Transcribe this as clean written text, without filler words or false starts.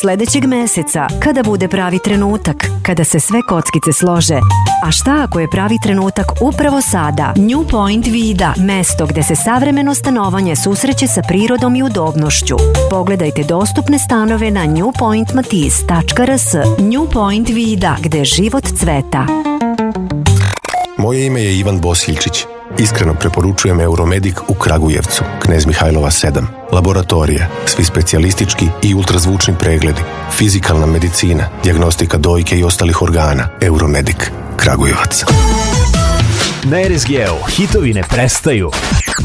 sledećeg meseca, kada bude pravi trenutak, kada se sve kockice slože. A šta ako je pravi trenutak upravo sada? New Point Vida, mesto gde se savremeno stanovanje susreće sa prirodom i udobnošću. Pogledajte dostupne stanove na newpointmatiz.rs. New Point Vida, gde život cveta. Moje ime je Ivan Bosiljčić. Iskreno preporučujem Euromedik u Kragujevcu, Knez Mihajlova 7. Laboratorije, svi specijalistički i ultrazvučni pregledi, fizikalna medicina, dijagnostika dojke i ostalih organa. Euromedik, Kragujevac. Na RSG-u hitovi ne prestaju.